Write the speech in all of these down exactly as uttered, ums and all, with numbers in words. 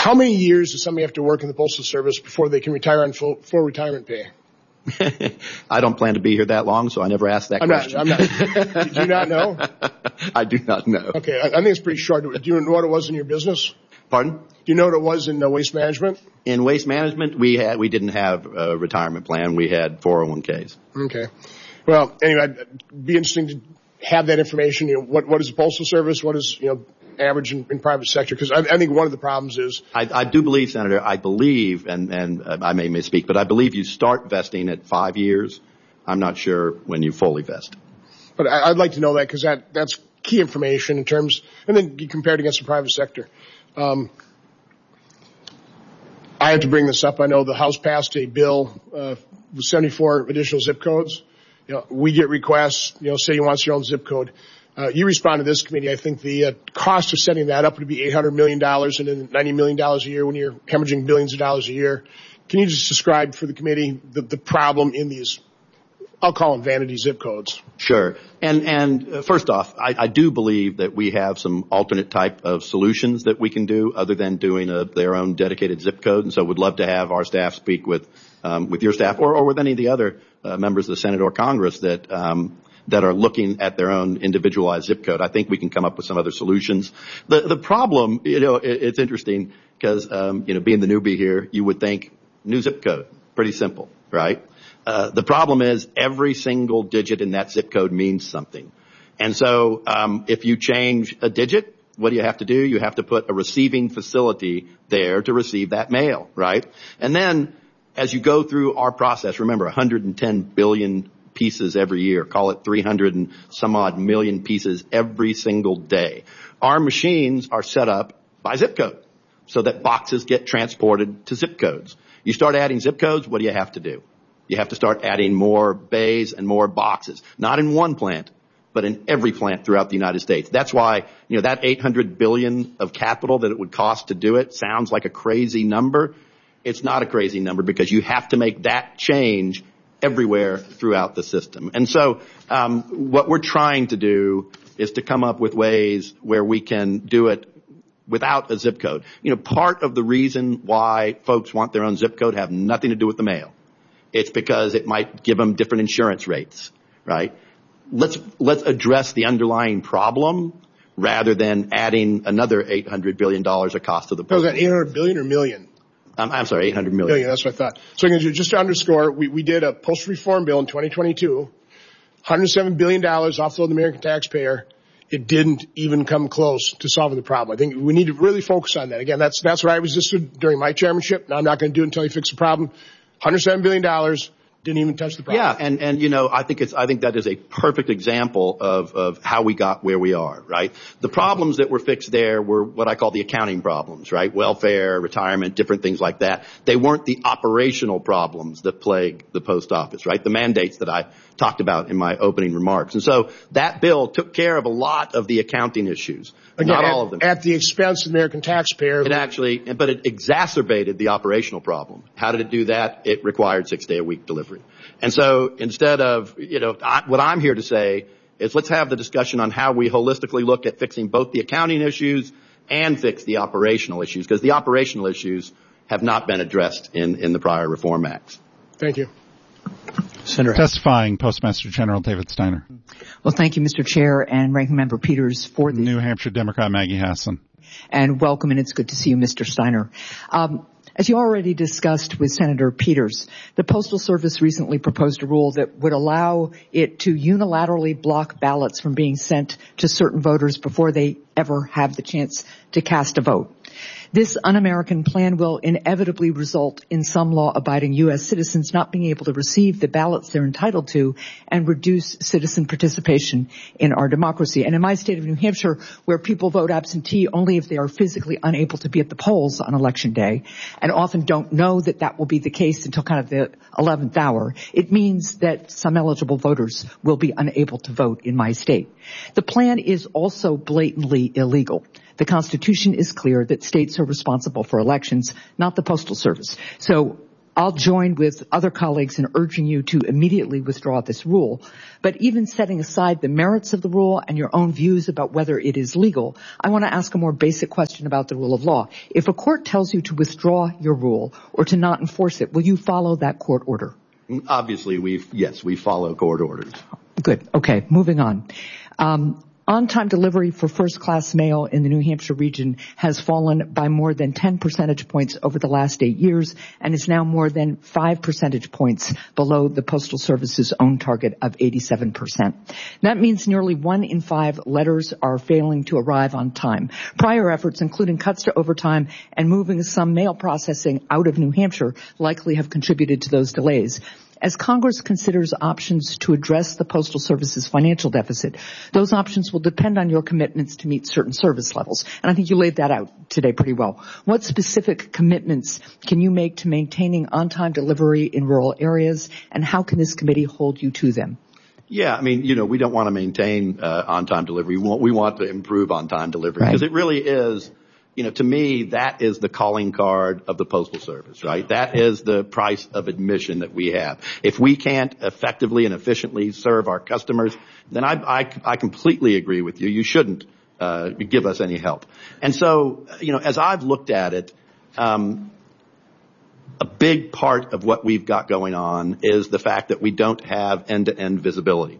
how many years does somebody have to work in the Postal Service before they can retire on full, full retirement pay? I don't plan to be here that long, so I never asked that I'm question. Not, I'm not. Did you not know? I do not know. Okay, I, I think it's pretty short. Do you know what it was in your business? Pardon? Do you know what it was in uh, waste management? In waste management, we had we didn't have a retirement plan. We had four oh one Ks. Okay. Well, anyway, it'd be interesting to have that information. You know, what what is the Postal Service? What is you know average in, in private sector? Because I, I think one of the problems is I, I do believe, Senator. I believe, and and uh, I may misspeak, but I believe you start vesting at five years. I'm not sure when you fully vest. But I, I'd like to know that because that that's key information in terms, and then you compare it against the private sector. Um, I have to bring this up. I know the House passed a bill uh, with seventy-four additional zip codes. You know, we get requests. You know, say you want your own zip code. Uh, you respond to this committee. I think the uh, cost of setting that up would be eight hundred million dollars and then ninety million dollars a year when you're hemorrhaging billions of dollars a year. Can you just describe for the committee the, the problem in these, I'll call them vanity zip codes? Sure. And, and uh, first off, I, I do believe that we have some alternate type of solutions that we can do other than doing a, their own dedicated zip code. And so would love to have our staff speak with, um, with your staff or, or with any of the other uh, members of the Senate or Congress that, um, that are looking at their own individualized zip code. I think we can come up with some other solutions. The, the problem, you know, it, it's interesting because, um, you know, being the newbie here, you would think new zip code, pretty simple, right? Uh, the problem is every single digit in that zip code means something. And so, um, if you change a digit, what do you have to do? You have to put a receiving facility there to receive that mail, right? And then as you go through our process, remember one hundred ten billion pieces every year, call it three hundred and some odd million pieces every single day. Our machines are set up by zip code so that boxes get transported to zip codes. You start adding zip codes, what do you have to do? You have to start adding more bays and more boxes, not in one plant, but in every plant throughout the United States. That's why, you know, that eight hundred billion of capital that it would cost to do it sounds like a crazy number. It's not a crazy number because you have to make that change everywhere throughout the system. And so, um, what we're trying to do is to come up with ways where we can do it without a zip code. You know, part of the reason why folks want their own zip code have nothing to do with the mail. It's because it might give them different insurance rates, right? Let's, let's address the underlying problem rather than adding another eight hundred billion dollars of cost to the post. Was that eight hundred billion or million? Um, I'm sorry, eight hundred million. Million, that's what I thought. So again, just to underscore, we, we did a postal reform bill in twenty twenty-two, one hundred seven billion dollars offload the American taxpayer. It didn't even come close to solving the problem. I think we need to really focus on that. Again, that's, that's what I resisted during my chairmanship. Now I'm not going to do it until you fix the problem. one hundred seven billion dollars didn't even touch the problem. Yeah, and, and, you know, I think it's, I think that is a perfect example of, of how we got where we are, right? The problems that were fixed there were what I call the accounting problems, right? Welfare, retirement, different things like that. They weren't the operational problems that plague the post office, right? The mandates that I talked about in my opening remarks. And so that bill took care of a lot of the accounting issues. Again, not at, all of them. At the expense of the American taxpayer. It actually, but it exacerbated the operational problem. How did it do that? It required six-day-a-week delivery. And so instead of, you know, I, what I'm here to say is let's have the discussion on how we holistically look at fixing both the accounting issues and fix the operational issues, because the operational issues have not been addressed in, in the prior reform acts. Thank you. Senator. Testifying, Postmaster General David Steiner. Well, thank you, Mister Chair and Ranking Member Peters for the New Hampshire Democrat Maggie Hassan. And welcome, and it's good to see you, Mister Steiner. Um, As you already discussed with Senator Peters, the Postal Service recently proposed a rule that would allow it to unilaterally block ballots from being sent to certain voters before they ever have the chance to cast a vote. This un-American plan will inevitably result in some law-abiding U S citizens not being able to receive the ballots they're entitled to and reduce citizen participation in our democracy. And in my state of New Hampshire, where people vote absentee only if they are physically unable to be at the polls on Election Day and often don't know that that will be the case until kind of the eleventh hour, it means that some eligible voters will be unable to vote in my state. The plan is also blatantly illegal. The Constitution is clear that states are responsible for elections, not the Postal Service. So I'll join with other colleagues in urging you to immediately withdraw this rule. But even setting aside the merits of the rule and your own views about whether it is legal, I want to ask a more basic question about the rule of law. If a court tells you to withdraw your rule or to not enforce it, will you follow that court order? Obviously, we yes, we follow court orders. Good. Okay, moving on. Um, On-time delivery for first-class mail in the New Hampshire region has fallen by more than ten percentage points over the last eight years and is now more than five percentage points below the Postal Service's own target of eighty-seven percent. That means nearly one in five letters are failing to arrive on time. Prior efforts, including cuts to overtime and moving some mail processing out of New Hampshire, likely have contributed to those delays. As Congress considers options to address the Postal Service's financial deficit, those options will depend on your commitments to meet certain service levels. And I think you laid that out today pretty well. What specific commitments can you make to maintaining on-time delivery in rural areas, and how can this committee hold you to them? Yeah, I mean, you know, we don't want to maintain uh, on-time delivery. We want, we want to improve on-time delivery because right. It really is. You know, to me, that is the calling card of the Postal Service, right? That is the price of admission that we have. If we can't effectively and efficiently serve our customers, then I, I, I completely agree with you. You shouldn't uh, give us any help. And so, you know, as I've looked at it, um, a big part of what we've got going on is the fact that we don't have end-to-end visibility.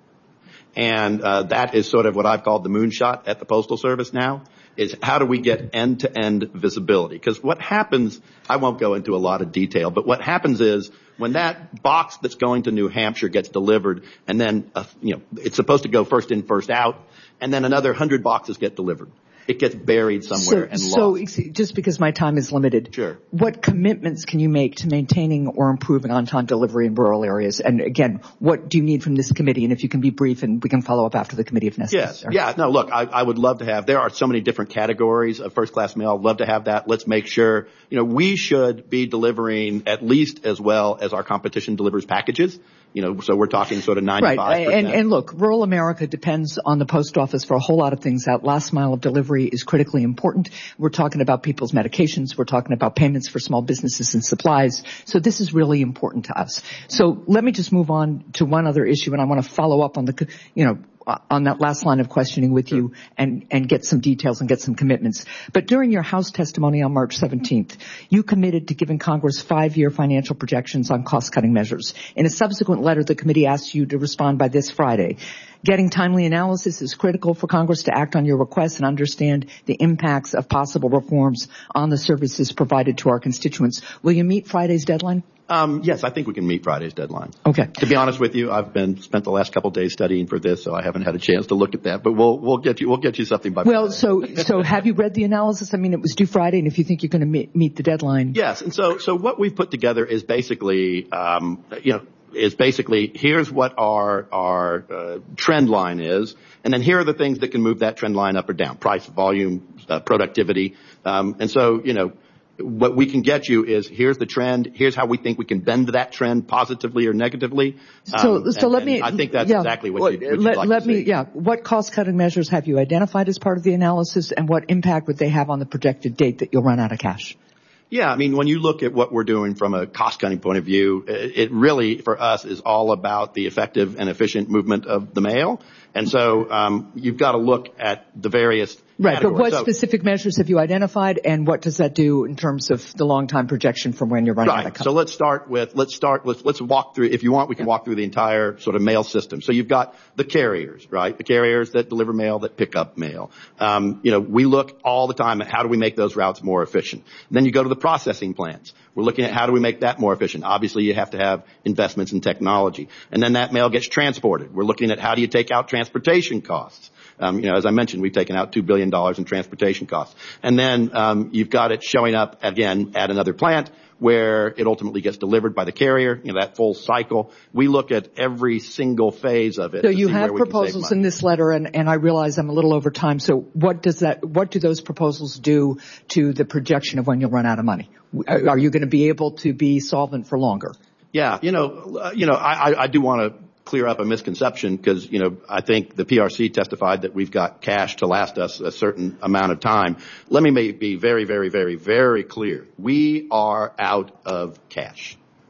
And uh, that is sort of what I've called the moonshot at the Postal Service now, is how do we get end-to-end visibility? Because what happens, I won't go into a lot of detail, but what happens is when that box that's going to New Hampshire gets delivered, and then, uh, you know, it's supposed to go first in, first out, and then another hundred boxes get delivered. It gets buried somewhere so, and lost. So just because my time is limited, sure. What commitments can you make to maintaining or improving on-time delivery in rural areas? And again, what do you need from this committee? And if you can be brief, and we can follow up after the committee if necessary. Yes. Yeah. No, look, I, I would love to have, there are so many different categories of first-class mail. I'd love to have that. Let's make sure, you know, we should be delivering at least as well as our competition delivers packages. You know, so we're talking sort of ninety-five percent. Right. And, and look, rural America depends on the post office for a whole lot of things. That last mile of delivery is critically important. We're talking about people's medications. We're talking about payments for small businesses and supplies. So this is really important to us. So let me just move on to one other issue, and I want to follow up on the, you know, on that last line of questioning with you and, and get some details and get some commitments. But during your House testimony on March seventeenth, you committed to giving Congress five-year financial projections on cost-cutting measures. In a subsequent letter, the committee asked you to respond by this Friday. Getting timely analysis is critical for Congress to act on your requests and understand the impacts of possible reforms on the services provided to our constituents. Will you meet Friday's deadline? Um, yes, I think we can meet Friday's deadline. Okay. To be honest with you, I've been spent the last couple of days studying for this, so I haven't had a chance to look at that. But we'll we'll get you we'll get you something by Well, Friday. so so have you read the analysis? I mean, it was due Friday, and if you think you're going to meet, meet the deadline, yes. And so so what we've put together is basically, um, you know, is basically here's what our our uh, trend line is, and then here are the things that can move that trend line up or down: price, volume, uh, productivity, um, and so you know. What we can get you is here's the trend. Here's how we think we can bend that trend positively or negatively. So, um, so and, let me. I think that's yeah, exactly what, you, what let, you'd like let to me, see. Yeah. What cost-cutting measures have you identified as part of the analysis, and what impact would they have on the projected date that you'll run out of cash? Yeah, I mean, when you look at what we're doing from a cost-cutting point of view, it really, for us, is all about the effective and efficient movement of the mail. And so um, you've got to look at the various Right, categories. But what so, specific measures have you identified, and what does that do in terms of the long-time projection from when you're running right. out of cash? So let's start with, let's start, let's, let's walk through, if you want, we can yeah. walk through the entire sort of mail system. So you've got the carriers, right? The carriers that deliver mail, that pick up mail. Um, you know, we look all the time at how do we make those routes more efficient. And then you go to the processing plants. We're looking at how do we make that more efficient. Obviously, you have to have investments in technology. And then that mail gets transported. We're looking at how do you take out transportation costs. Um, you know, as I mentioned, we've taken out two billion dollars in transportation costs. And then um, you've got it showing up, again, at another plant where it ultimately gets delivered by the carrier, you know, that full cycle. We look at every single phase of it. So you have proposals in this letter, and, and I realize I'm a little over time. So what does that, what do those proposals do to the projection of when you'll run out of money? Are you going to be able to be solvent for longer? Yeah, you know, uh, you know, I, I, I do want to clear up a misconception because, you know, I think the P R C testified that we've got cash to last us a certain amount of time. Let me be very, very, very, very clear. We are out of cash.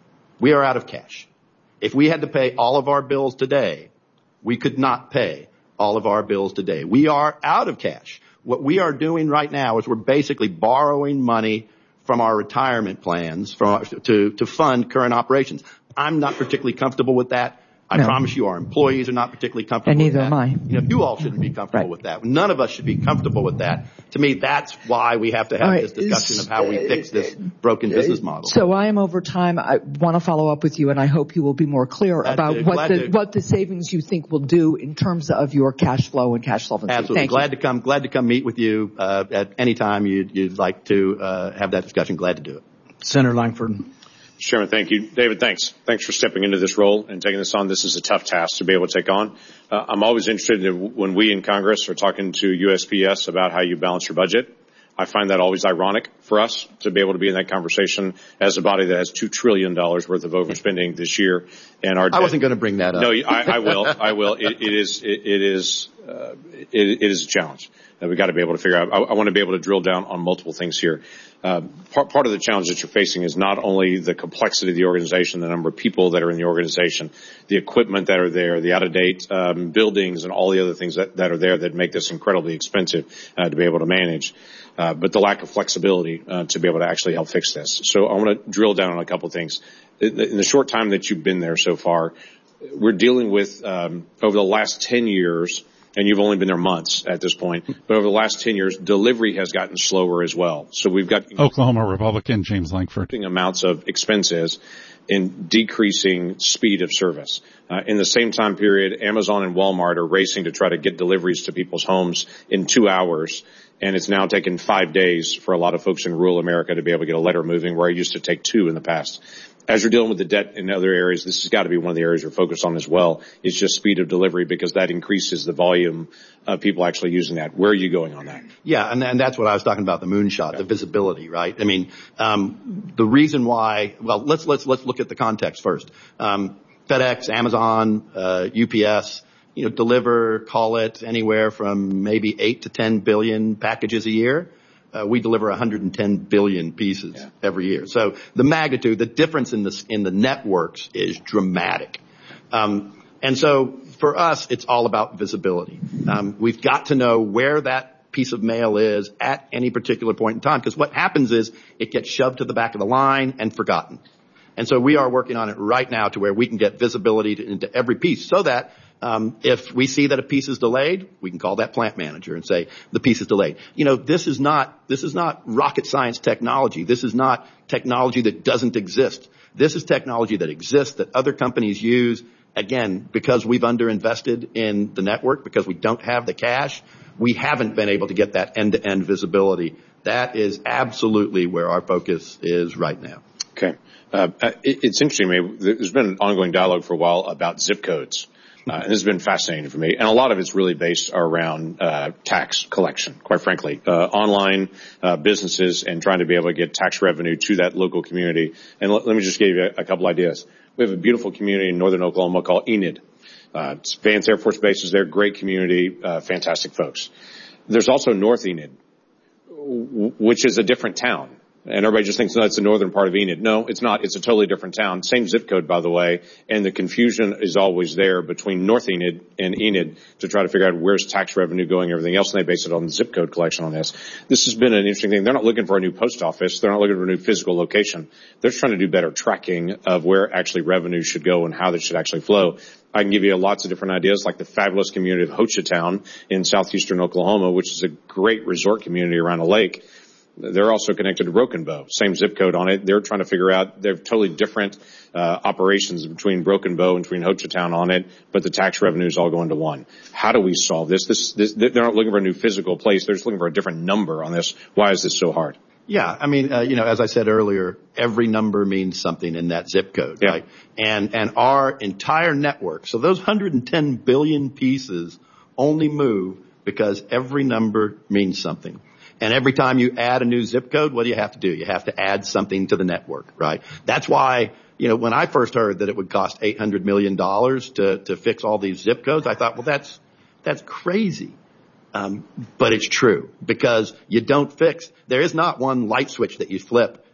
We are out of cash. If we had to pay all of our bills today, we could not pay all of our bills today. We are out of cash. What we are doing right now is we're basically borrowing money from our retirement plans from our, to, to fund current operations. I'm not particularly comfortable with that. I no. promise you our employees are not particularly comfortable and neither with that. am I. You know, you all shouldn't be comfortable right. with that. None of us should be comfortable with that. To me, that's why we have to have right. this discussion of how we fix this broken business model. So I am over time. I want to follow up with you, and I hope you will be more clear Glad about to, what the to. what the savings you think will do in terms of your cash flow and cash solvency. Absolutely. Thank glad you. to come. Glad to come meet with you uh, at any time you'd, you'd like to uh, have that discussion. Glad to do it. Senator Langford. Chairman, thank you. David, thanks. Thanks for stepping into this role and taking this on. This is a tough task to be able to take on. Uh, I'm always interested in when we in Congress are talking to U S P S about how you balance your budget. I find that always ironic for us to be able to be in that conversation as a body that has two trillion dollars worth of overspending this year. And our I wasn't going to bring that up. No, I, I will. I will. It, it is, it, it is, uh, it, it is a challenge that we've got to be able to figure out. I, I want to be able to drill down on multiple things here. Uh, part, part of the challenge that you're facing is not only the complexity of the organization, the number of people that are in the organization, the equipment that are there, the out-of-date um, buildings and all the other things that, that are there that make this incredibly expensive uh, to be able to manage, uh, but the lack of flexibility uh, to be able to actually help fix this. So I want to drill down on a couple of things. In the short time that you've been there so far, we're dealing with, um, over the last ten years, and you've only been there months at this point, but over the last ten years, delivery has gotten slower as well. So we've got Oklahoma Republican James Langford. Amounts of expenses in decreasing speed of service. Uh, in the same time period, Amazon and Walmart are racing to try to get deliveries to people's homes in two hours. And it's now taken five days for a lot of folks in rural America to be able to get a letter moving, where it used to take two in the past. As you're dealing with the debt in other areas, this has got to be one of the areas you're focused on as well. It's just speed of delivery, because that increases the volume of people actually using that. Where are you going on that? Yeah, and, and that's what I was talking about, the moonshot, okay. The visibility, right? I mean, um, the reason why, well, let's, let's, let's look at the context first. Um, FedEx, Amazon, uh, U P S, you know, deliver, call it anywhere from maybe eight to ten billion packages a year. Uh, we deliver one hundred ten billion pieces yeah. every year. So the magnitude, the difference in the, in the networks is dramatic. Um, and so for us, it's all about visibility. Um, we've got to know where that piece of mail is at any particular point in time, because what happens is it gets shoved to the back of the line and forgotten. And so we are working on it right now to where we can get visibility to, into every piece, so that Um, if we see that a piece is delayed, we can call that plant manager and say the piece is delayed. You know, this is not, this is not rocket science technology. This is not technology that doesn't exist. This is technology that exists, that other companies use. Again, because we've underinvested in the network, because we don't have the cash, we haven't been able to get that end-to-end visibility. That is absolutely where our focus is right now. Okay. Uh, it, it's interesting to me. There's been an ongoing dialogue for a while about zip codes. Uh, and this has been fascinating for me. And a lot of it's really based around uh tax collection, quite frankly. Uh online uh businesses and trying to be able to get tax revenue to that local community. And l- let me just give you a, a couple ideas. We have a beautiful community in northern Oklahoma called Enid. Uh, it's Vance Air Force Base is there, great community, uh fantastic folks. There's also North Enid, w- which is a different town. And everybody just thinks, no, it's the northern part of Enid. No, it's not. It's a totally different town. Same zip code, by the way. And the confusion is always there between North Enid and Enid to try to figure out where's tax revenue going, everything else. And they base it on the zip code collection on this. This has been an interesting thing. They're not looking for a new post office. They're not looking for a new physical location. They're trying to do better tracking of where actually revenue should go and how that should actually flow. I can give you lots of different ideas, like the fabulous community of Hochatown in southeastern Oklahoma, which is a great resort community around a lake. They're also connected to Broken Bow, same zip code on it. They're trying to figure out, they're totally different uh operations between Broken Bow and between Hochatown on it, but the tax revenues all go into one. How do we solve this? This, this? They're not looking for a new physical place. They're just looking for a different number on this. Why is this so hard? Yeah, I mean, uh, you know, as I said earlier, every number means something in that zip code, yeah. right? And and our entire network, so those one hundred ten billion pieces only move because every number means something. And every time you add a new zip code, what do you have to do? You have to add something to the network, right? That's why, you know, when I first heard that it would cost eight hundred million dollars to, to fix all these zip codes, I thought, well, that's, that's crazy. Um, but it's true, because you don't fix, there is not one light switch that you flip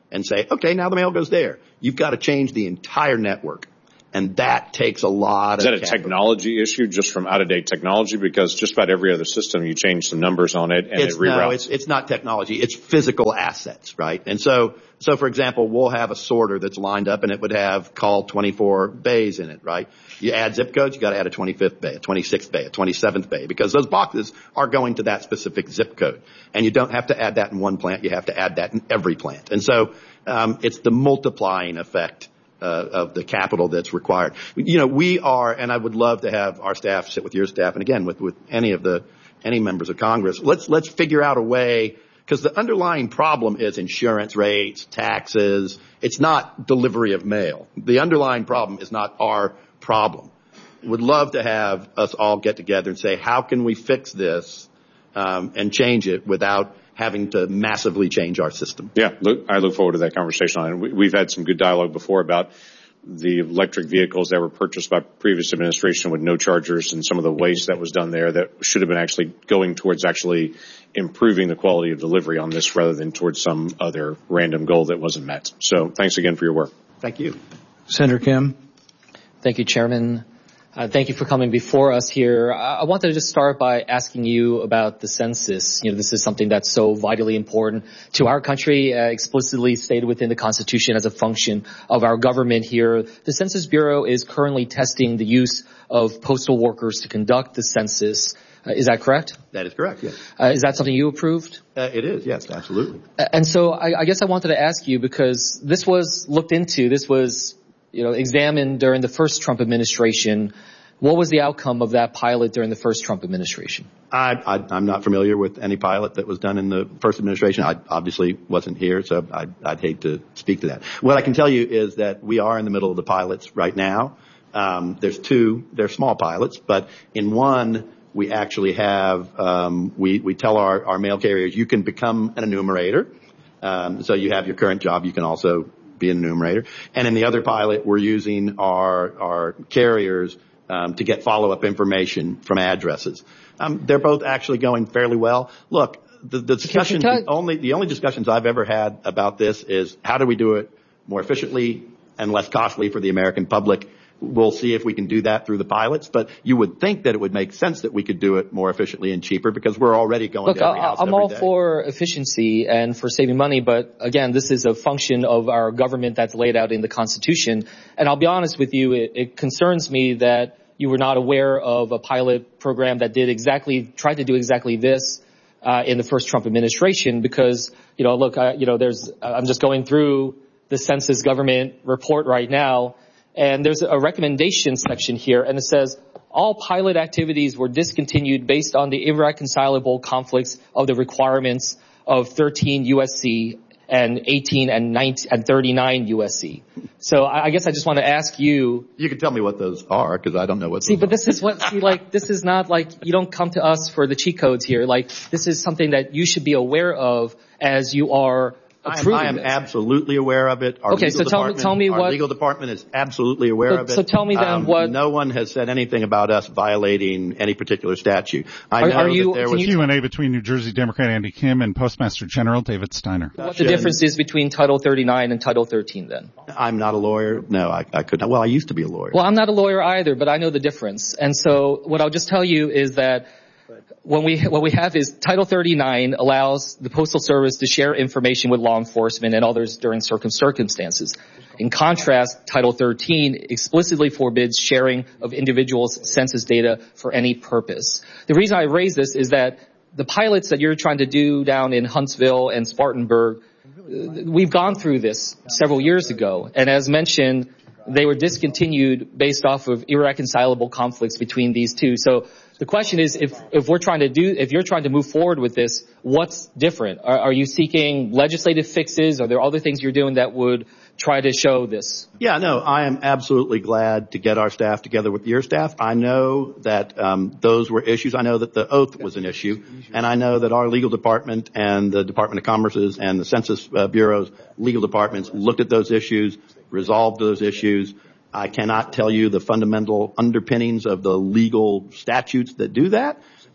and say, okay, now the mail goes there. You've got to change the entire network. And that takes a lot of Is that a capital. technology issue just from out-of-date technology? Because just about every other system, you change some numbers on it and it's, it reroutes. No, it's, it's not technology. It's physical assets, right? And so, so for example, we'll have a sorter that's lined up and it would have call twenty-four bays in it, right? You add zip codes, you got to add a twenty-fifth bay, a twenty-sixth bay, a twenty-seventh bay, because those boxes are going to that specific zip code. And you don't have to add that in one plant. You have to add that in every plant. And so, um, it's the multiplying effect Uh, of the capital that's required. You know, we are, and I would love to have our staff sit with your staff, and again, with, with any of the, any members of Congress. Let's, let's figure out a way, because the underlying problem is insurance rates, taxes. It's not delivery of mail. The underlying problem is not our problem. Would love to have us all get together and say, how can we fix this, um, and change it without having to massively change our system. Yeah, look, I look forward to that conversation. And we, we've had some good dialogue before about the electric vehicles that were purchased by previous administration with no chargers and some of the waste that was done there that should have been actually going towards actually improving the quality of delivery on this rather than towards some other random goal that wasn't met. So thanks again for your work. Thank you. Senator Kim. Thank you, Chairman. Uh, thank you for coming before us here. I, I wanted to just start by asking you about the census. You know, this is something that's so vitally important to our country, uh, explicitly stated within the Constitution as a function of our government here. The Census Bureau is currently testing the use of postal workers to conduct the census. Uh, is that correct? That is correct, yes. Uh, is that something you approved? Uh, it is, yes, absolutely. Uh, and so I, I guess I wanted to ask you, because this was looked into, this was you know, examined during the first Trump administration. What was the outcome of that pilot during the first Trump administration? I, I, I'm not familiar with any pilot that was done in the first administration. I obviously wasn't here, so I'd, I'd hate to speak to that. What I can tell you is that we are in the middle of the pilots right now. Um, there's two, they're small pilots, but in one, we actually have, um, we, we tell our, our mail carriers, you can become an enumerator. Um, so you have your current job, you can also be an enumerator. And in the other pilot, we're using our, our carriers, um, to get follow-up information from addresses. Um, they're both actually going fairly well. Look, the, the discussion, the only, the only discussions I've ever had about this is how do we do it more efficiently and less costly for the American public. We'll see if we can do that through the pilots, but you would think that it would make sense that we could do it more efficiently and cheaper because we're already going Look, to every house I'm every all day. for efficiency and for saving money, but again, this is a function of our government that's laid out in the Constitution. And I'll be honest with you, it, it concerns me that you were not aware of a pilot program that did exactly, tried to do exactly this uh, in the first Trump administration because, you know, look, I, you know, there's, I'm just going through the census government report right now. And there's a recommendation section here, and it says, all pilot activities were discontinued based on the irreconcilable conflicts of the requirements of thirteen U S C and eighteen and nineteen and thirty-nine U S C. So I guess I just want to ask you. You can tell me what those are, because I don't know what see, those but are. this is what, see, like, this is not like, you don't come to us for the cheat codes here. Like, this is something that you should be aware of as you are I am, I am absolutely aware of it. Our okay, so tell me, tell me our what. Our legal department is absolutely aware so, of it. So tell me then um, what. No one has said anything about us violating any particular statute. I are, know are you, that there was Q and A between New Jersey Democrat Andy Kim and Postmaster General David Steiner. What the difference is between Title thirty-nine and Title thirteen then? I'm not a lawyer. No, I, I could not. Well, I used to be a lawyer. Well, I'm not a lawyer either, but I know the difference. And so what I'll just tell you is that When we, what we have is Title thirty-nine allows the Postal Service to share information with law enforcement and others during certain circumstances. In contrast, Title thirteen explicitly forbids sharing of individuals' census data for any purpose. The reason I raise this is that the pilots that you're trying to do down in Huntsville and Spartanburg, we've gone through this several years ago. And as mentioned, they were discontinued based off of irreconcilable conflicts between these two. So the question is, if, if we're trying to do, if you're trying to move forward with this, what's different? Are, are you seeking legislative fixes? Are there other things you're doing that would try to show this? Yeah, no, I am absolutely glad to get our staff together with your staff. I know that um, those were issues. I know that the oath was an issue, and I know that our legal department and the Department of Commerce's and the Census uh, Bureau's legal departments looked at those issues, resolved those issues. I cannot tell you the fundamental underpinnings of the legal statutes that do that,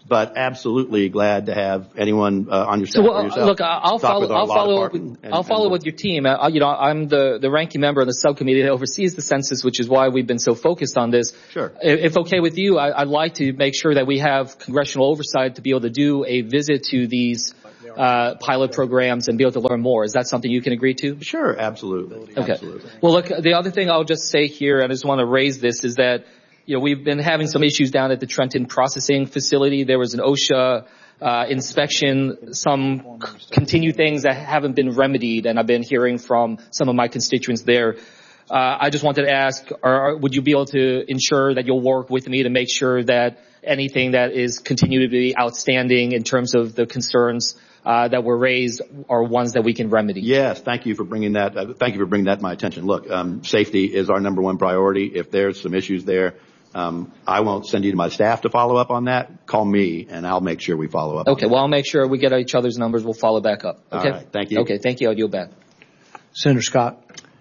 but absolutely glad to have anyone uh, on your staff so, or uh, yourself. Look, I'll talk follow. with our I'll law follow. department and- I'll follow and with your team. Uh, you know, I'm the the ranking member of the subcommittee that oversees the census, which is why we've been so focused on this. Sure. If, if okay with you, I, I'd like to make sure that we have congressional oversight to be able to do a visit to these uh, pilot programs and be able to learn more. Is that something you can agree to? Sure, absolutely. Okay. Absolutely. Well, look, the other thing I'll just say here, and I just want to raise this, is that, you know, we've been having some issues down at the Trenton processing facility. There was an OSHA uh, inspection, some c- continued things that haven't been remedied, and I've been hearing from some of my constituents there. Uh, I just wanted to ask, are, would you be able to ensure that you'll work with me to make sure that anything that is continued to be outstanding in terms of the concerns uh, that were raised are ones that we can remedy? Yes, thank you for bringing that. Uh, thank you for bringing that to my attention. Look, um, safety is our number one priority. If there's some issues there, um, I won't send you to my staff to follow up on that. Call me, and I'll make sure we follow up. Okay, well, I'll make sure we get each other's numbers. We'll follow back up. Okay. All right, thank you. Okay, thank you. I'll yield back. Senator Scott.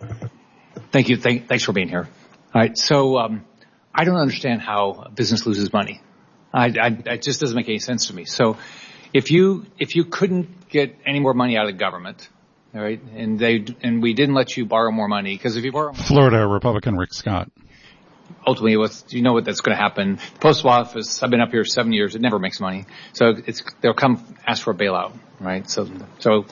Thank you. Thank, thanks for being here. All right. So um, I don't understand how a business loses money. I, I, it just doesn't make any sense to me. So if you if you couldn't get any more money out of the government, all right, and they and we didn't let you borrow more money, because if you borrow more, Florida Republican Rick Scott. ultimately, what's, you know what that's going to happen. The Postal Office, I've been up here seven years. It never makes money. So it's they'll come ask for a bailout, right? So so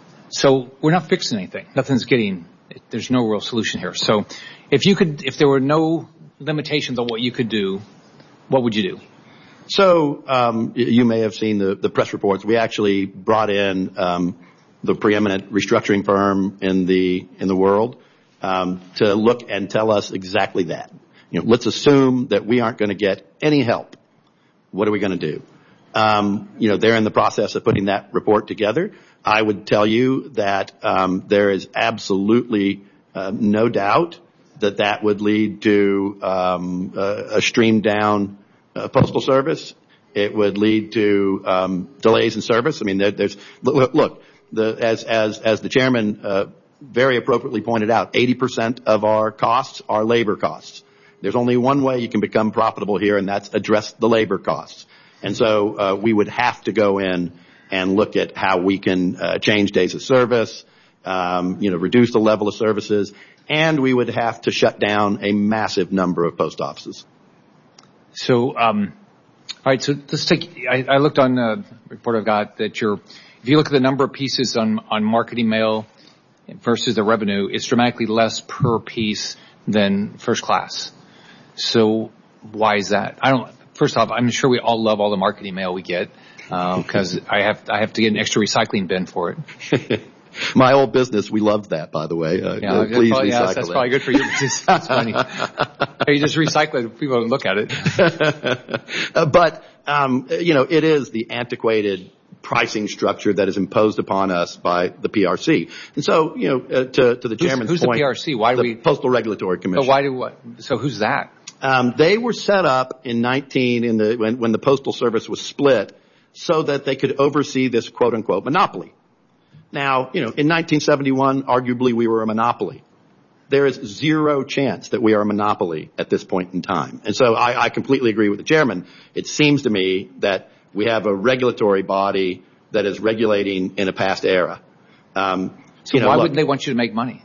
so we're not fixing anything. Nothing's getting. There's no real solution here. So if you could, if there were no limitations on what you could do, what would you do? So um, you may have seen the, the press reports. We actually brought in um, the preeminent restructuring firm in the in the world um, to look and tell us exactly that. You know, let's assume that we aren't going to get any help. What are we going to do? Um, you know, they're in the process of putting that report together. I would tell you that um, there is absolutely uh, no doubt that that would lead to um, a, a streamed down uh, postal service. It would lead to um, delays in service. I mean, there, there's look, look the, as as as the chairman uh, very appropriately pointed out, eighty percent of our costs are labor costs. There's only one way you can become profitable here, and that's address the labor costs. And so uh, we would have to go in and look at how we can uh, change days of service, um, you know, reduce the level of services, and we would have to shut down a massive number of post offices. So, um, all right. So let's take. I, I looked on the report I've got that you're. If you look at the number of pieces on on marketing mail versus the revenue, it's dramatically less per piece than first class. So why is that? I don't. First off, I'm sure we all love all the marketing mail we get because uh, I have I have to get an extra recycling bin for it. My old business, we loved that, by the way. Uh, yeah, uh, please probably, recycle yeah, that's, that's that. probably good for you. It's, it's funny. You just recycle it. People don't look at it. uh, but, um, you know, it is the antiquated pricing structure that is imposed upon us by the P R C. And so, you know, uh, to, to the chairman's who's, who's point. the P R C? Why do the we? Postal Regulatory Commission. But why do what? So who's that? Um, they were set up in nineteen in the when, when the Postal Service was split, so that they could oversee this quote unquote monopoly. Now, you know, in nineteen seventy-one, arguably we were a monopoly. There is zero chance that we are a monopoly at this point in time. And so I, I completely agree with the chairman. It seems to me that we have a regulatory body that is regulating in a past era. Um, so you know, why look, wouldn't they want you to make money?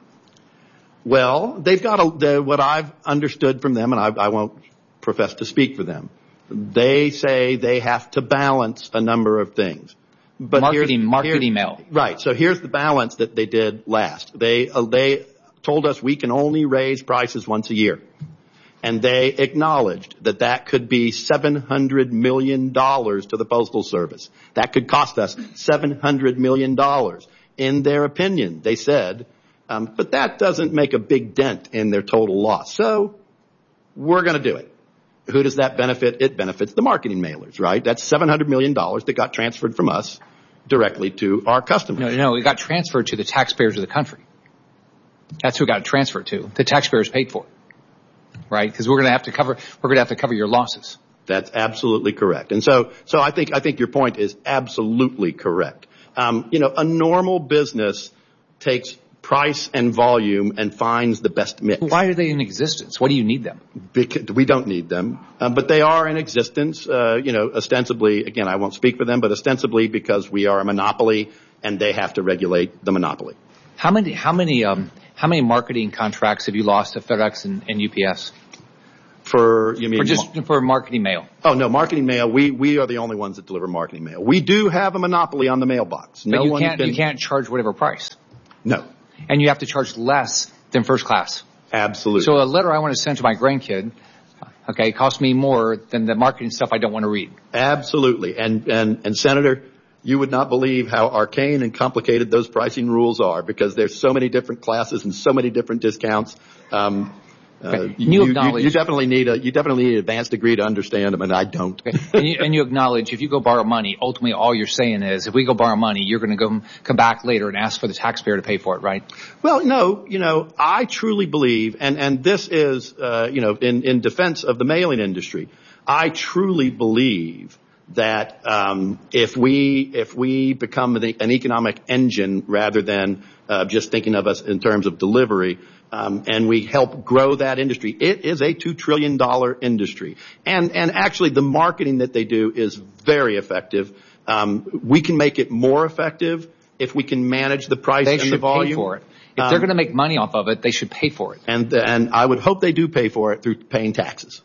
Well, they've got a, the, what I've understood from them, and I, I won't profess to speak for them. They say they have to balance a number of things. But marketing, marketing here, mail. Right. So here's the balance that they did last. They, uh, they told us we can only raise prices once a year. And they acknowledged that that could be seven hundred million dollars to the Postal Service. That could cost us seven hundred million dollars. In their opinion, they said, um, but that doesn't make a big dent in their total loss. So we're going to do it. Who does that benefit? It benefits the marketing mailers, right? That's seven hundred million dollars that got transferred from us directly to our customers. No, no, it got transferred to the taxpayers of the country. That's who it got transferred to. The taxpayers paid for it, right? Because we're going to have to cover, we're going to have to cover your losses. That's absolutely correct. And so, so I think, I think your point is absolutely correct. Um, you know, a normal business takes price and volume and finds the best mix. Why are they in existence? Why do you need them? Because we don't need them, um, but they are in existence, uh, you know, ostensibly, again, I won't speak for them, but ostensibly because we are a monopoly and they have to regulate the monopoly. How many, how many, um, how many marketing contracts have you lost to FedEx and, and U P S? For, you mean? For just, for marketing mail. Oh, no, marketing mail, we, we are the only ones that deliver marketing mail. We do have a monopoly on the mailbox. No but you one can't, can, you can't charge whatever price. No. And you have to charge less than first class. Absolutely. So a letter I want to send to my grandkid, okay, costs me more than the marketing stuff I don't want to read. Absolutely. And, and, and Senator, you would not believe how arcane and complicated those pricing rules are because there's so many different classes and so many different discounts. Um, Uh, you, you, you definitely need a you definitely need an advanced degree to understand them, and I don't. Okay. and, you, and you acknowledge if you go borrow money, ultimately all you're saying is if we go borrow money, you're going to go come back later and ask for the taxpayer to pay for it, right? Well, no, you know, I truly believe, and and this is, uh, you know, in in defense of the mailing industry, I truly believe that um, if we if we become an, an economic engine rather than uh, just thinking of us in terms of delivery. Um, and we help grow that industry. It is a two trillion dollars industry. And, and actually the marketing that they do is very effective. Um, we can make it more effective if we can manage the price they and the volume. They should pay for it. If um, they're going to make money off of it, they should pay for it. And, and I would hope they do pay for it through paying taxes.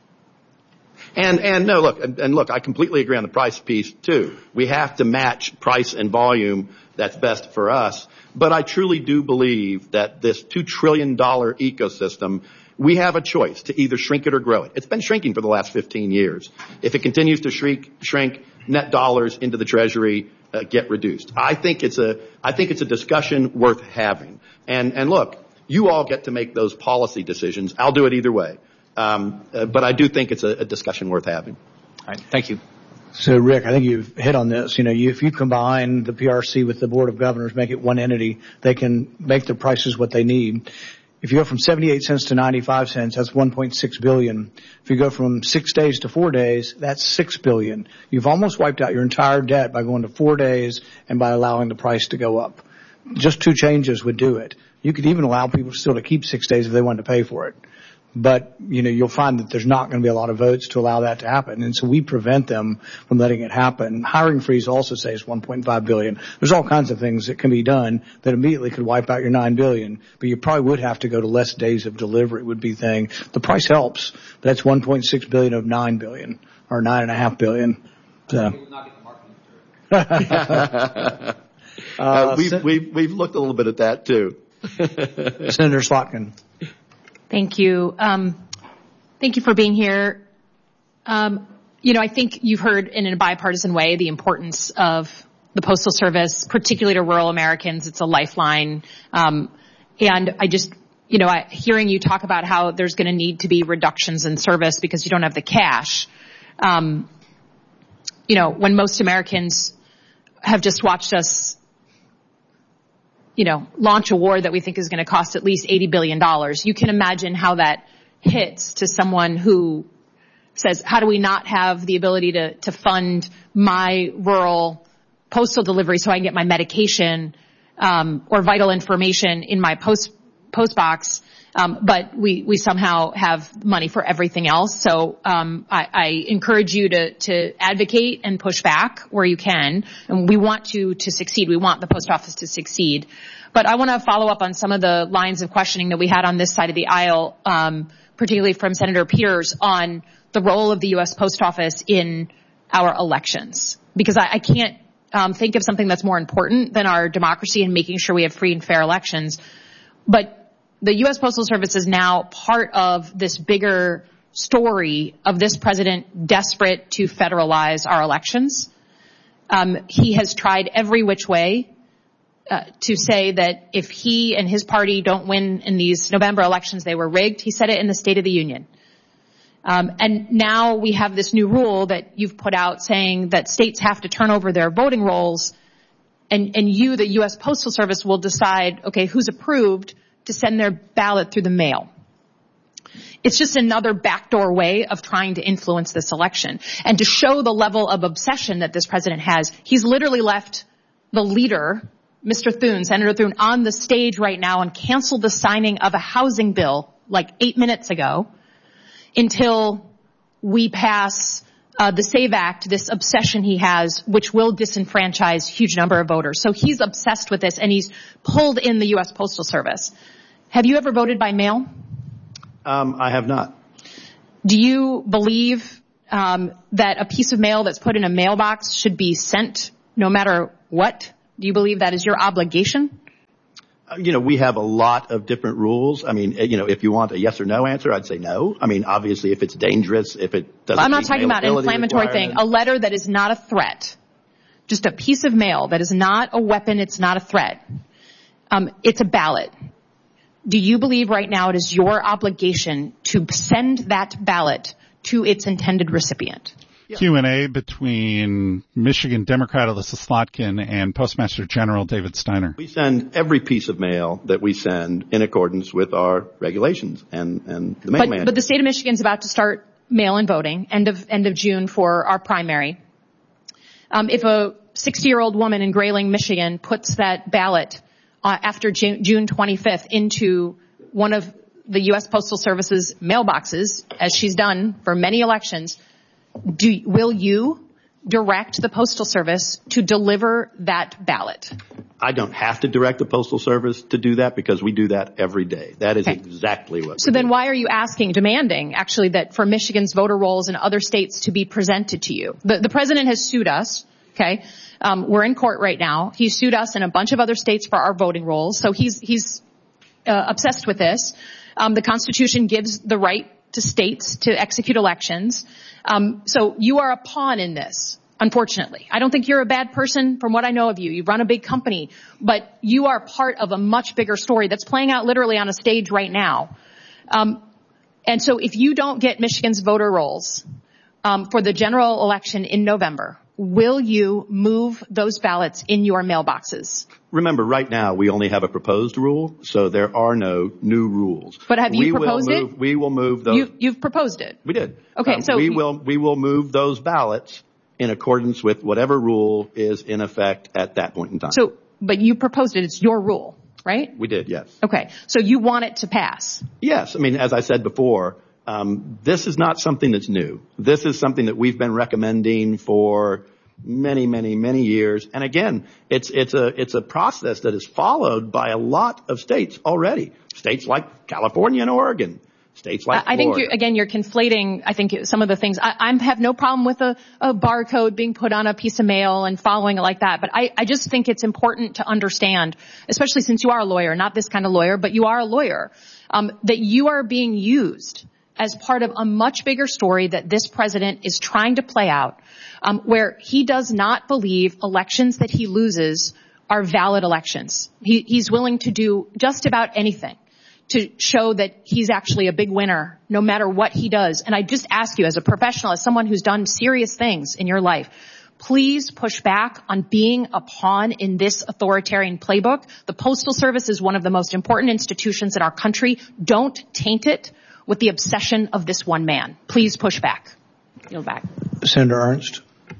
And, and no, look, and, and look, I completely agree on the price piece too. We have to match price and volume that's best for us. But I truly do believe that this two trillion dollars ecosystem, we have a choice to either shrink it or grow it. It's been shrinking for the last fifteen years. If it continues to shrink, shrink, net dollars into the Treasury uh, get reduced. I think it's a, I think it's a discussion worth having. And, and look, you all get to make those policy decisions. I'll do it either way. Um, uh, but I do think it's a, a discussion worth having. All right. Thank you. So, Rick, I think you've hit on this. You know, you, if you combine the P R C with the Board of Governors, make it one entity, they can make their prices what they need. If you go from seventy-eight cents to ninety-five cents, that's one point six billion dollars. If you go from six days to four days, that's six billion dollars. You've almost wiped out your entire debt by going to four days and by allowing the price to go up. Just two changes would do it. You could even allow people still to keep six days if they wanted to pay for it. But, you know, you'll find that there's not going to be a lot of votes to allow that to happen. And so we prevent them from letting it happen. Hiring freeze also saves one point five billion dollars. There's all kinds of things that can be done that immediately could wipe out your nine billion dollars. But you probably would have to go to less days of delivery would be the thing. The price helps, but that's one point six billion dollars of nine billion dollars or nine point five billion dollars. So. uh, uh, we've, we've, we've looked a little bit at that too. Senator Slotkin. Thank you. Um, thank you for being here. Um, you know, I think you've heard in a bipartisan way the importance of the Postal Service, particularly to rural Americans. It's a lifeline. Um, and I just, you know, I, hearing you talk about how there's going to need to be reductions in service because you don't have the cash. Um, you know, when most Americans have just watched us you know, launch a war that we think is going to cost at least eighty billion dollars. You can imagine how that hits to someone who says, how do we not have the ability to, to fund my rural postal delivery so I can get my medication um, or vital information in my post post box, um, but we, we somehow have money for everything else. So um, I, I encourage you to, to advocate and push back where you can. And we want to to succeed. We want the post office to succeed. But I want to follow up on some of the lines of questioning that we had on this side of the aisle, um, particularly from Senator Peters, on the role of the U S Post Office in our elections. Because I, I can't um, think of something that's more important than our democracy and making sure we have free and fair elections. But the U S Postal Service is now part of this bigger story of this president desperate to federalize our elections. Um, he has tried every which way uh, to say that if he and his party don't win in these November elections, they were rigged. He said it in the State of the Union. Um, and now we have this new rule that you've put out saying that states have to turn over their voting rolls, and, and you, the U S Postal Service, will decide, okay, who's approved to send their ballot through the mail. It's just another backdoor way of trying to influence this election. And to show the level of obsession that this president has, he's literally left the leader Mister Thune, Senator Thune, on the stage right now and cancel the signing of a housing bill like eight minutes ago until we pass uh, the SAVE Act, this obsession he has, which will disenfranchise a huge number of voters. So he's obsessed with this, and he's pulled in the U S Postal Service. Have you ever voted by mail? Um, I have not. Do you believe um, that a piece of mail that's put in a mailbox should be sent no matter what? Do you believe that is your obligation? Uh, you know, we have a lot of different rules. I mean, you know, if you want a yes or no answer, I'd say no. I mean, obviously, if it's dangerous, if it doesn't. Well, I'm not talking about an inflammatory thing. A letter that is not a threat, just a piece of mail that is not a weapon. It's not a threat. Um, it's a ballot. Do you believe right now it is your obligation to send that ballot to its intended recipient? Yeah. Q and A between Michigan Democrat Alyssa Slotkin and Postmaster General David Steiner. We send every piece of mail that we send in accordance with our regulations and, and the mailman. But, but the state of Michigan is about to start mail-in voting, end of end of June for our primary. Um, if a sixty-year-old woman in Grayling, Michigan puts that ballot Uh, after June, June twenty-fifth into one of the U S Postal Service's mailboxes, as she's done for many elections, do, will you direct the Postal Service to deliver that ballot? I don't have to direct the Postal Service to do that because we do that every day. That is okay. Exactly what So we then do. Why are you asking, demanding, actually, that for Michigan's voter rolls in other states to be presented to you? The, the President has sued us, okay? Um, we're in court right now. He sued us and a bunch of other states for our voting rolls. So he's, he's, uh, obsessed with this. Um, the Constitution gives the right to states to execute elections. Um, so you are a pawn in this, unfortunately. I don't think you're a bad person from what I know of you. You run a big company, but you are part of a much bigger story that's playing out literally on a stage right now. Um, and so if you don't get Michigan's voter rolls, um, for the general election in November, will you move those ballots in your mailboxes? Remember, right now, we only have a proposed rule, so there are no new rules. But have you we proposed will move, it? We will move those. You, you've proposed it. We did. Okay, um, so we will we will move those ballots in accordance with whatever rule is in effect at that point in time. So, but you proposed it. It's your rule, right? We did, yes. Okay, so you want it to pass? Yes. I mean, as I said before, um, this is not something that's new. This is something that we've been recommending for many, many, many years. And again, it's, it's a, it's a process that is followed by a lot of states already. States like California and Oregon. States like I Florida. think, you, again, you're conflating, I think, some of the things. I, I have no problem with a, a barcode being put on a piece of mail and following it like that. But I, I just think it's important to understand, especially since you are a lawyer, not this kind of lawyer, but you are a lawyer, um, that you are being used as part of a much bigger story that this president is trying to play out, um, where he does not believe elections that he loses are valid elections. He, he's willing to do just about anything to show that he's actually a big winner no matter what he does. And I just ask you as a professional, as someone who's done serious things in your life, please push back on being a pawn in this authoritarian playbook. The Postal Service is one of the most important institutions in our country. Don't taint it with the obsession of this one man. Please push back. Yield back. Senator Ernst.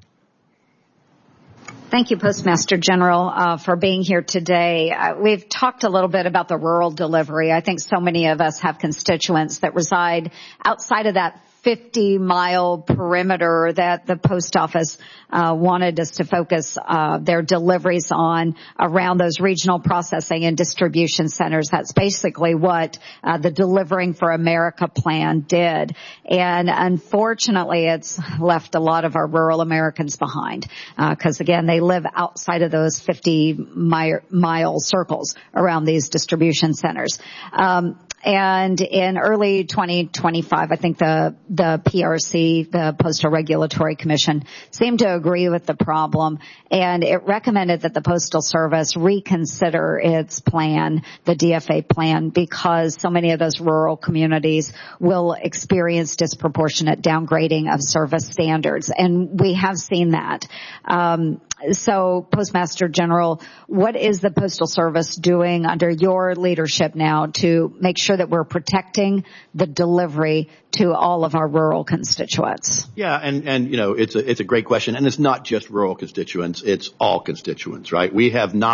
Thank you, Postmaster General, uh, for being here today. Uh, we've talked a little bit about the rural delivery. I think so many of us have constituents that reside outside of that fifty mile perimeter that the post office uh, wanted us to focus uh, their deliveries on around those regional processing and distribution centers. That's basically what uh, the Delivering for America plan did. And unfortunately, it's left a lot of our rural Americans behind because, uh, again, they live outside of those fifty mile circles around these distribution centers. Um, And in early twenty twenty-five, I think the, the P R C, the Postal Regulatory Commission, seemed to agree with the problem, and it recommended that the Postal Service reconsider its plan, the D F A plan, because so many of those rural communities will experience disproportionate downgrading of service standards. And we have seen that. Um, So, Postmaster General, what is the Postal Service doing under your leadership now to make sure that we're protecting the delivery to all of our rural constituents? Yeah, and, and you know, it's a, it's a great question. And it's not just rural constituents. It's all constituents, right? We have not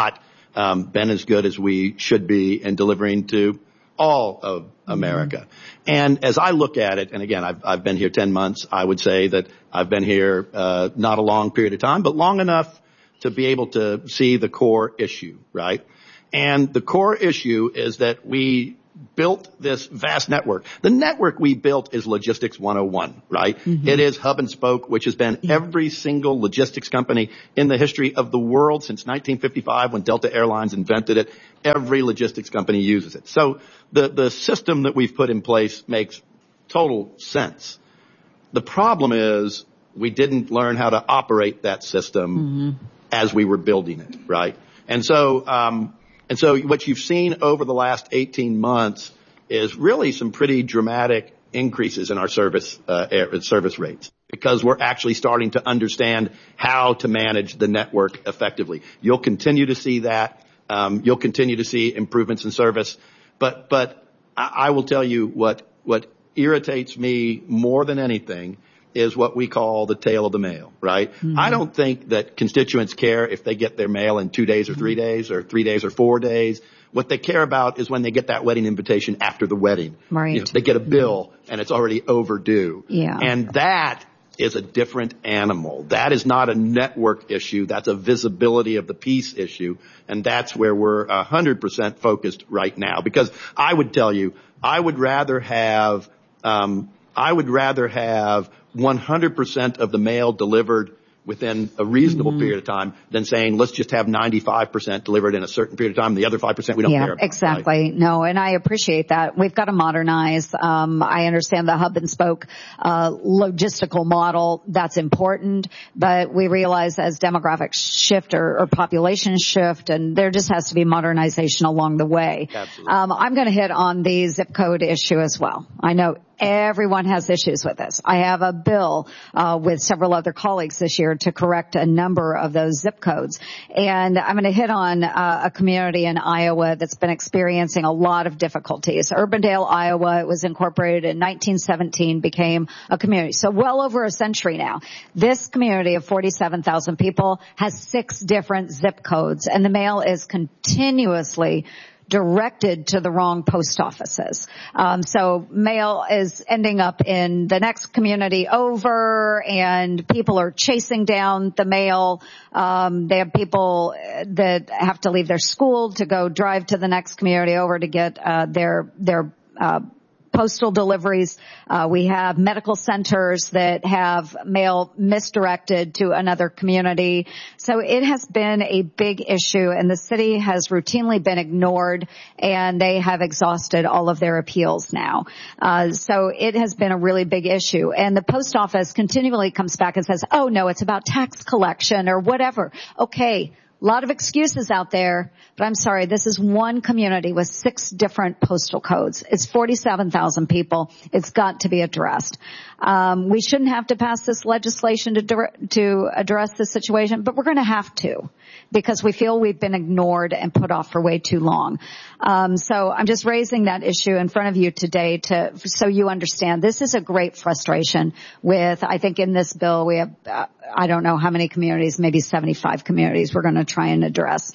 um, been as good as we should be in delivering to all of America. Mm-hmm. And as I look at it, and again, I've, I've been here ten months, I would say that I've been here uh, not a long period of time, but long enough to be able to see the core issue, right? And the core issue is that we built this vast network. The network we built is Logistics one oh one, right? Mm-hmm. It is hub and spoke, which has been yeah. every single logistics company in the history of the world since nineteen fifty-five when Delta Airlines invented it. Every logistics company uses it. So the, the system that we've put in place makes total sense. The problem is we didn't learn how to operate that system mm-hmm. as we were building it, right? And so, um, And so what you've seen over the last eighteen months is really some pretty dramatic increases in our service, uh, air, service rates because we're actually starting to understand how to manage the network effectively. You'll continue to see that. Um, you'll continue to see improvements in service. But, but I, I will tell you what, what irritates me more than anything is what we call the tail of the mail, right? Mm-hmm. I don't think that constituents care if they get their mail in two days or three days or three days or four days. What they care about is when they get that wedding invitation after the wedding. Right. You know, they get a bill and it's already overdue. Yeah. And that is a different animal. That is not a network issue. That's a visibility of the piece issue. And that's where we're one hundred percent focused right now. Because I would tell you, I would rather have, um, I would rather have one hundred percent of the mail delivered within a reasonable mm-hmm. period of time than saying, let's just have ninety-five percent delivered in a certain period of time. The other five percent we don't yeah, care about. Exactly. Right? No, and I appreciate that. We've got to modernize. Um, I understand the hub and spoke uh, logistical model. That's important. But we realize as demographics shift or, or population shift, and there just has to be modernization along the way. Absolutely. Um, I'm going to hit on the zip code issue as well. I know everyone has issues with this. I have a bill uh, with several other colleagues this year to correct a number of those zip codes. And I'm going to hit on uh, a community in Iowa that's been experiencing a lot of difficulties. Urbandale, Iowa, it was incorporated in nineteen seventeen, became a community. So well over a century now. This community of forty-seven thousand people has six different zip codes, and the mail is continuously directed to the wrong post offices. Um, so mail is ending up in the next community over, and people are chasing down the mail. Um, they have people that have to leave their school to go drive to the next community over to get uh, their their uh, postal deliveries. Uh, we have medical centers that have mail misdirected to another community. So it has been a big issue, and the city has routinely been ignored, and they have exhausted all of their appeals now. Uh, so it has been a really big issue. And the post office continually comes back and says, oh, no, it's about tax collection or whatever. Okay. A lot of excuses out there, but I'm sorry, this is one community with six different postal codes. It's forty-seven thousand people. It's got to be addressed. Um, we shouldn't have to pass this legislation to, to address this situation, but we're going to have to because we feel we've been ignored and put off for way too long. Um, so I'm just raising that issue in front of you today to, so you understand this is a great frustration with, I think in this bill we have, uh, I don't know how many communities, maybe seventy-five communities we're going to try and address.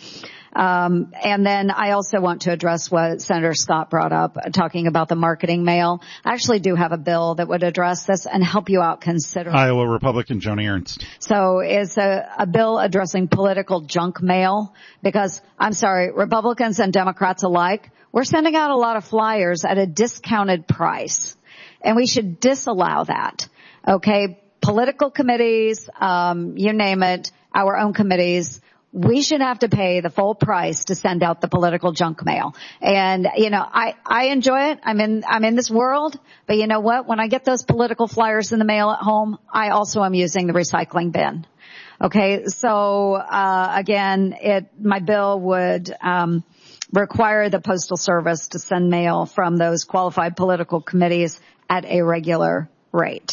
Um, and then I also want to address what Senator Scott brought up, uh, talking about the marketing mail. I actually do have a bill that would address this and help you out considering. Iowa Republican Joni Ernst. So it's a, a bill addressing political junk mail because, I'm sorry, Republicans and Democrats alike, we're sending out a lot of flyers at a discounted price, and we should disallow that. Okay? Political committees, um, you name it, our own committees, we should have to pay the full price to send out the political junk mail. And, you know, I, I enjoy it. I'm in, I'm in this world, but you know what? When I get those political flyers in the mail at home, I also am using the recycling bin. Okay. So, uh, again, it, my bill would, um, require the Postal Service to send mail from those qualified political committees at a regular rate.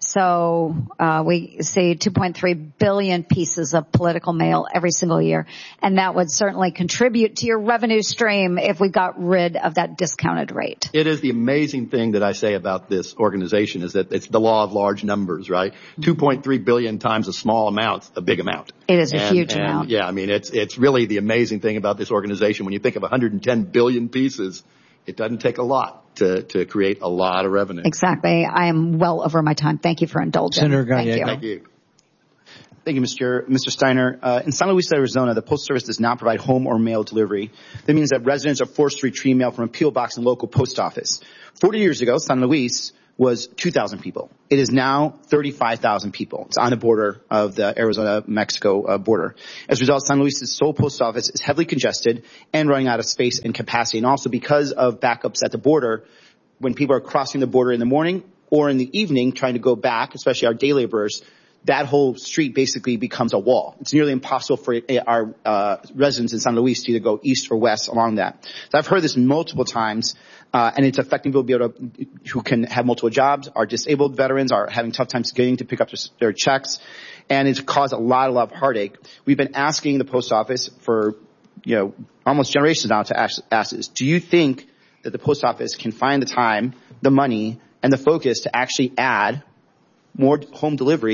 So uh, we see two point three billion pieces of political mail every single year, and that would certainly contribute to your revenue stream if we got rid of that discounted rate. It is the amazing thing that I say about this organization is that it's the law of large numbers, right? Mm-hmm. two point three billion times a small amount, a big amount. It is a and, huge and, amount. Yeah, I mean, it's it's really the amazing thing about this organization. When you think of one hundred ten billion pieces, it doesn't take a lot to, to create a lot of revenue. Exactly. I am well over my time. Thank you for indulging. Senator Thank Gallego. you. Thank you. Thank you, Mister Mister Steiner. Uh, in San Luis, Arizona, the Postal Service does not provide home or mail delivery. That means that residents are forced to retrieve mail from a P O box in the local post office. Forty years ago, San Luis was two thousand people. It is now thirty-five thousand people. It's on the border of the Arizona-Mexico uh, border. As a result, San Luis's sole post office is heavily congested and running out of space and capacity. And also because of backups at the border, when people are crossing the border in the morning or in the evening trying to go back, especially our day laborers, that whole street basically becomes a wall. It's nearly impossible for our uh, residents in San Luis to either go east or west along that. So I've heard this multiple times, uh, and it's affecting people be able to, who can have multiple jobs. Our disabled veterans are having tough times getting to pick up their, their checks, and it's caused a lot, a lot of heartache. We've been asking the post office for, you know, almost generations now to ask, ask this. Do you think that the post office can find the time, the money, and the focus to actually add more home delivery